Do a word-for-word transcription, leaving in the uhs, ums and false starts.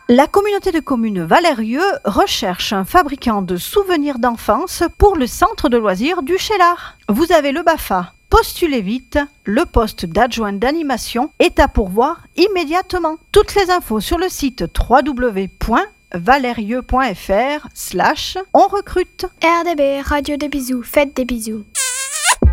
La communauté de communes Valérieux recherche un fabricant de souvenirs d'enfance pour le centre de loisirs du Cheylard. Vous avez le B A F A. Postulez vite, le poste d'adjoint d'animation est à pourvoir immédiatement. Toutes les infos sur le site w w w point valérieux point f r slash on recrute. R D B, Radio des bisous, faites des bisous.